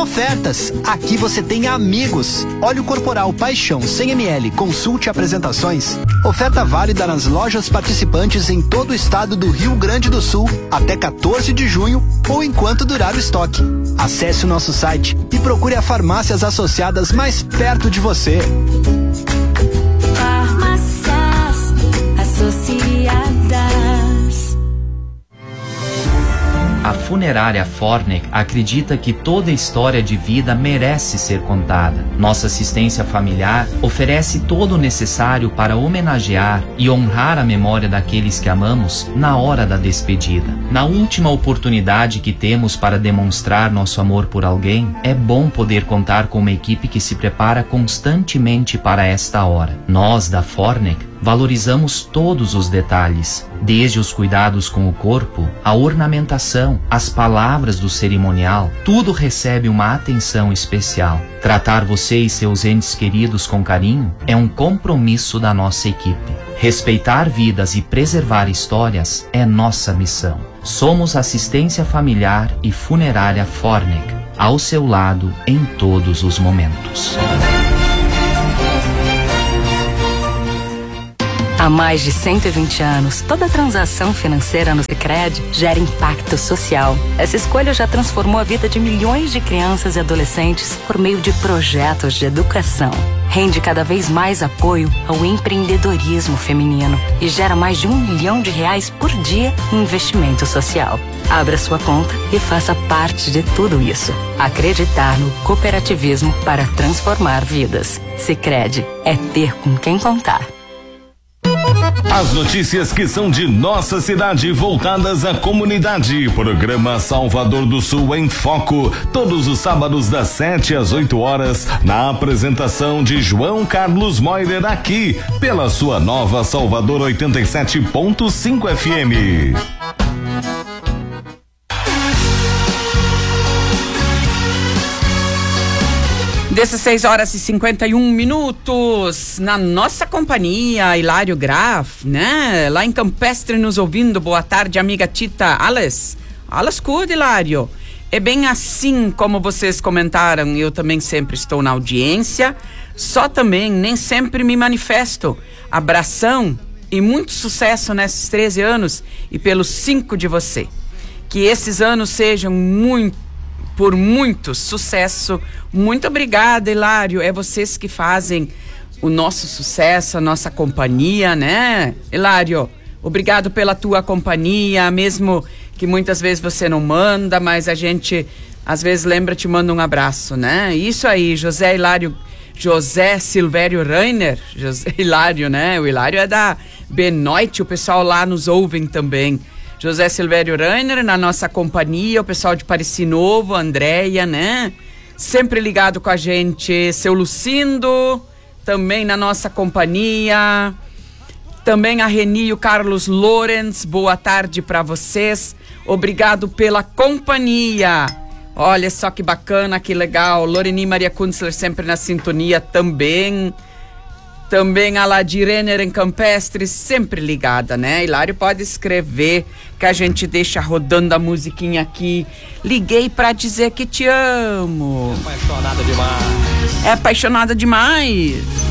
ofertas. Aqui você tem amigos. Óleo corporal Paixão 100 ml, consulte apresentações. Oferta válida nas lojas participantes em todo o estado do Rio Grande do Sul até 14 de junho ou enquanto durar o estoque. Acesse o nosso site e procure as farmácias associadas mais perto de você. Farmácias associadas. A Funerária Fornec acredita que toda história de vida merece ser contada. Nossa assistência familiar oferece todo o necessário para homenagear e honrar a memória daqueles que amamos na hora da despedida. Na última oportunidade que temos para demonstrar nosso amor por alguém, é bom poder contar com uma equipe que se prepara constantemente para esta hora. Nós, da Fornec, valorizamos todos os detalhes, desde os cuidados com o corpo, a ornamentação, as palavras do cerimonial, tudo recebe uma atenção especial. Tratar você e seus entes queridos com carinho é um compromisso da nossa equipe. Respeitar vidas e preservar histórias é nossa missão. Somos Assistência Familiar e Funerária Fornec, ao seu lado em todos os momentos. Há mais de 120 anos, toda transação financeira no Sicredi gera impacto social. Essa escolha já transformou a vida de milhões de crianças e adolescentes por meio de projetos de educação. Rende cada vez mais apoio ao empreendedorismo feminino e gera mais de R$1 milhão por dia em investimento social. Abra sua conta e faça parte de tudo isso. Acreditar no cooperativismo para transformar vidas. Sicredi é ter com quem contar. As notícias que são de nossa cidade voltadas à comunidade. Programa Salvador do Sul em Foco, todos os sábados das 7 às 8 horas, na apresentação de João Carlos Moirer aqui, pela sua nova Salvador 87.5 FM. 16h51 na nossa companhia, Hilário Graf, né? Lá em Campestre nos ouvindo. Boa tarde, amiga Tita. Alas cuida, Hilário. É bem assim como vocês comentaram, eu também sempre estou na audiência, só também nem sempre me manifesto. Abração e muito sucesso nesses 13 anos e pelos 5 de você. Que esses anos sejam por muito sucesso. Muito obrigada, Hilário. É vocês que fazem o nosso sucesso, a nossa companhia, né, Hilário? Obrigado pela tua companhia, mesmo que muitas vezes você não manda, mas a gente às vezes lembra, te manda um abraço, né? Isso aí, José Silvério Rainer, José Hilário, né? O Hilário é da Benoit, o pessoal lá nos ouvem também. José Silvério Rainer na nossa companhia, o pessoal de Pareci Novo, Andréia, né? Sempre ligado com a gente. Seu Lucindo, também na nossa companhia. Também a Reni e o Carlos Lorenz, boa tarde para vocês. Obrigado pela companhia. Olha só que bacana, que legal. Loreni Maria Kunzler sempre na sintonia também. Também a Ladirener em Campestre, sempre ligada, né? Hilário, pode escrever que a gente deixa rodando a musiquinha aqui. Liguei pra dizer que te amo. É apaixonada demais. É apaixonada demais.